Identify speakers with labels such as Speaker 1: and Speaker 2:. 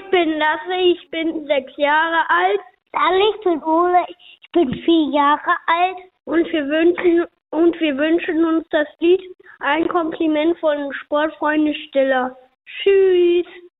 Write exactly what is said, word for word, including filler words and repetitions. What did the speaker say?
Speaker 1: ich bin Lasse, ich bin sechs Jahre alt.
Speaker 2: Hallo, ich bin Ole, ich bin vier Jahre alt.
Speaker 1: Und wir wünschen, und wir wünschen uns das Lied Ein Kompliment von Sportfreunde Stiller. Tschüss.